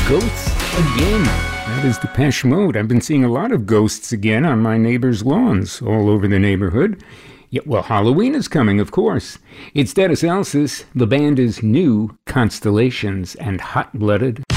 Ghosts again. That is Depeche Mode. I've been seeing a lot of ghosts again on my neighbors' lawns all over the neighborhood. Yeah, well, Halloween is coming, of course. It's Dennis Elsis. The band is New Constellations and Hot Blooded